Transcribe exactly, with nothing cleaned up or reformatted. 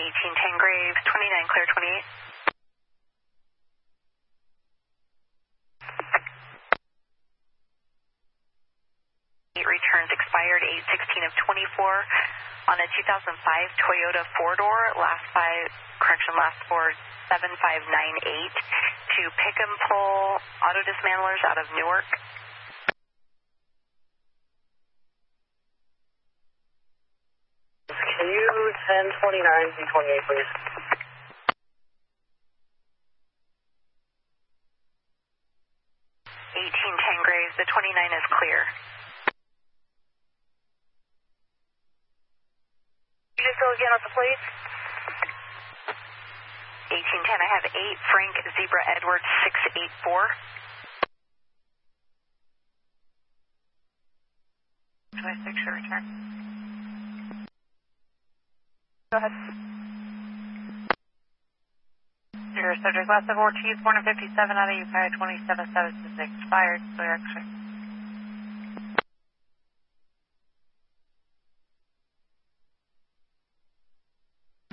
eighteen ten Graves, twenty-nine clear, twenty-eight. Returns expired eight sixteen of twenty-four on a two thousand five Toyota four-door, last five, correction, last four, seven five nine eight to Pick and Pull Auto Dismantlers out of Newark. Can you ten twenty-nine Z twenty-eight, please? eighteen ten Graves, the twenty-nine is clear. You just go again with the police? eighteen ten, I have eight Frank Zebra Edwards six eight four. twenty-six, your return. Go ahead. Your subject last of Ortiz, born in fifty-seven out of U K I twenty-seven seven six, expired, clear X-ray.